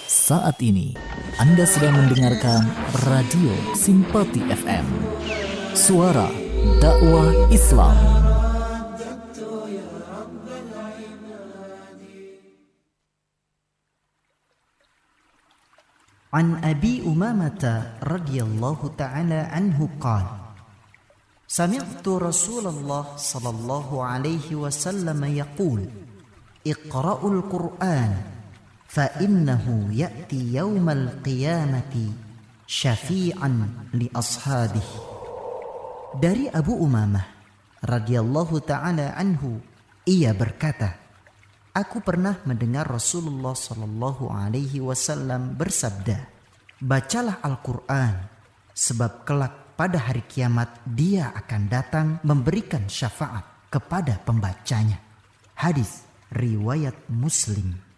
Saat ini Anda sedang mendengarkan Radio Simpati FM, suara dakwah Islam. An Abi Umamah radhiyallahu ta'ala anhu qala Sami'tu Rasulullah sallallahu alaihi wasallam yaqul Iqra'ul Qur'an fa innahu ya'ti yawmal qiyamati syafi'an li ashabihi. Dari Abu Umamah radhiyallahu ta'ala anhu, ia berkata, aku pernah mendengar Rasulullah sallallahu alaihi wasallam bersabda, bacalah Al-Quran, sebab kelak pada hari kiamat dia akan datang memberikan syafaat kepada pembacanya. Hadis riwayat Muslim.